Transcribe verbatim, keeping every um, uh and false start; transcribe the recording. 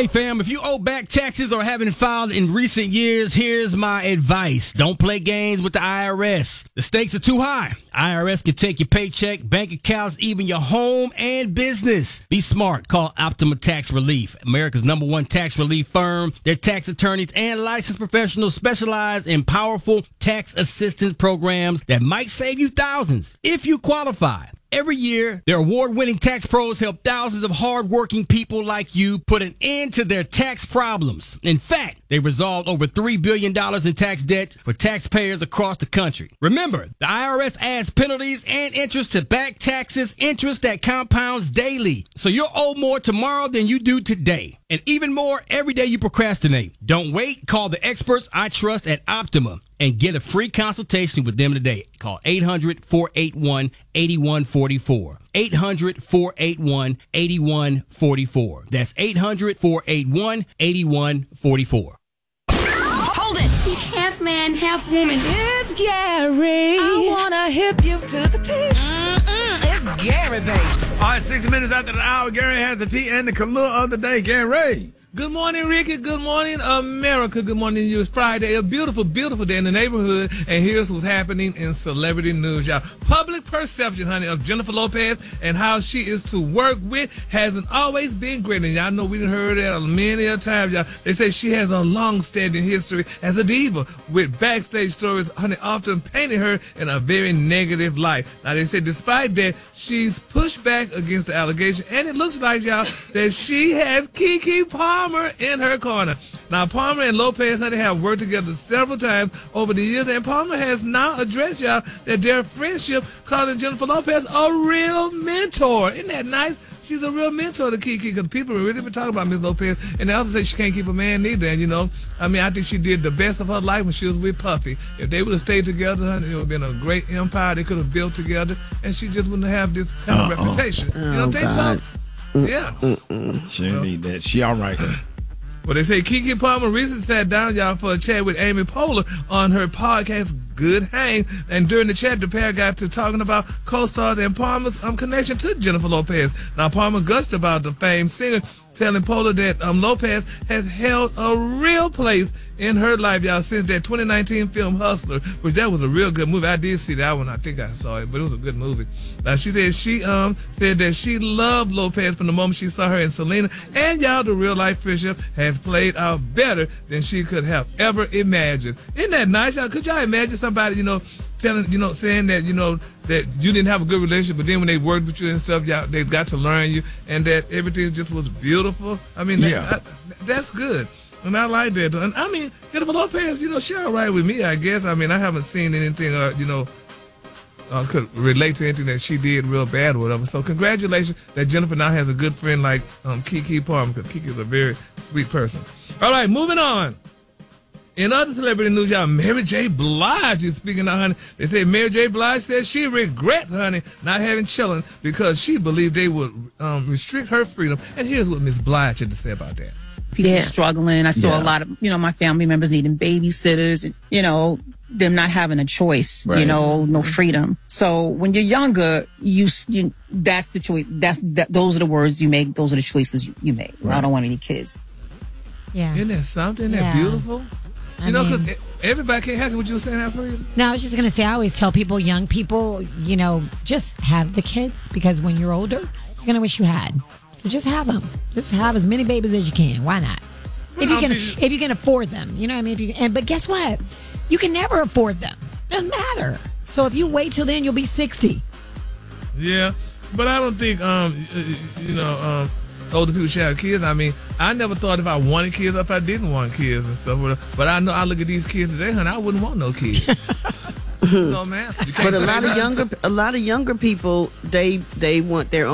Hey, fam, if you owe back taxes or haven't filed in recent years, here's my advice. Don't play games with the I R S. The stakes are too high. I R S can take your paycheck, bank accounts, even your home and business. Be smart. Call Optima Tax Relief, America's number one tax relief firm. Their tax attorneys and licensed professionals specialize in powerful tax assistance programs that might save you thousands if you qualify. Every year, their award-winning tax pros help thousands of hard-working people like you put an end to their tax problems. In fact, they resolved over three billion dollars in tax debt for taxpayers across the country. Remember, the I R S adds penalties and interest to back taxes, interest that compounds daily. So you'll owe more tomorrow than you do today. And even more every day you procrastinate. Don't wait. Call the experts I trust at Optima and get a free consultation with them today. Call eight hundred, four eight one, eight one four four. eight hundred, four eight one, eight one four four. That's eight hundred, four eight one, eight one four four. Hold it! He's half man, half woman. It's Gary. I wanna hip you to the T. Mm-mm, it's Gary, baby. All right, six minutes after the hour, Gary has the tea and the color of the day. Gary. Good morning, Ricky. Good morning, America. Good morning to you. It's Friday, a beautiful, beautiful day in the neighborhood. And here's what's happening in celebrity news, y'all. Public perception, honey, of Jennifer Lopez and how she is to work with hasn't always been great. And y'all know we done heard that many a time, y'all. They say she has a long-standing history as a diva with backstage stories, honey, often painting her in a very negative light. Now, they say despite that, she's pushed back against the allegation. And it looks like, y'all, that she has Keke Palmer in her corner. Now, Palmer and Lopez, honey, have worked together several times over the years, and Palmer has now addressed y'all that their friendship, calling Jennifer Lopez a real mentor. Isn't that nice? She's a real mentor to Keke, because people really been talking about Miss Lopez, and they also say she can't keep a man neither. And, you know, I mean, I think she did the best of her life when she was with Puffy. If they would have stayed together, honey, it would have been a great empire they could have built together, and she just wouldn't have this kind of Uh-uh. reputation. Oh, you don't think God. so? Yeah. Mm-mm. She didn't need that. She all right. Well, they say Keke Palmer recently sat down, y'all, for a chat with Amy Poehler on her podcast, Good Hang. And during the chat, the pair got to talking about co-stars and Palmer's um, connection to Jennifer Lopez. Now, Palmer gushed about the famed singer, telling Poehler that um, Lopez has held a real place in her life, y'all, since that twenty nineteen film Hustler, which that was a real good movie. I did see that one. I think I saw it, but it was a good movie. Now, she said she um said that she loved Lopez from the moment she saw her in Selena, and y'all, the real life friendship has played out better than she could have ever imagined. Isn't that nice, y'all? Could y'all imagine somebody, you know, telling, you know, saying that, you know, that you didn't have a good relationship, but then when they worked with you and stuff, y'all, they got to learn you, and that everything just was beautiful? I mean, Yeah. that, that, that's good. And I like that. And I mean, Jennifer Lopez, you know, she all right with me, I guess. I mean, I haven't seen anything, uh, you know, uh, could relate to anything that she did real bad or whatever. So congratulations that Jennifer now has a good friend like um, Keke Palmer, because Keke is a very sweet person. All right, moving on. In other celebrity news, y'all, Mary J. Blige is speaking out, honey. They say Mary J. Blige says she regrets, honey, not having children because she believed they would um, restrict her freedom. And here's what Miss Blige had to say about that. People Yeah. struggling. I saw Yeah. a lot of, you know, my family members needing babysitters and, you know, them not having a choice, you Right. know, no freedom. So when you're younger, you, you that's the choice. That's that, those are the words you make. Those are the choices you, you make. I don't want any kids. Yeah. Isn't that something? Isn't Yeah. that beautiful? I You know, mean- because everybody can't have it. What you were saying, Alfred? No, I was just going to say, I always tell people, young people, you know, just have the kids, because when you're older, you're going to wish you had. So just have them. Just have as many babies as you can. Why not? If you can, if you can afford them, you know what I mean? If you, and, but guess what? You can never afford them. Doesn't matter. So if you wait till then, you'll be sixty. Yeah, but I don't think, um, you know, um, older people should have kids. I mean, I never thought if I wanted kids or if I didn't want kids and stuff. But I know I look at these kids today, honey, I wouldn't want no kids. No, man. You can't But a say lot of nothing. younger, a lot of younger people, they they want their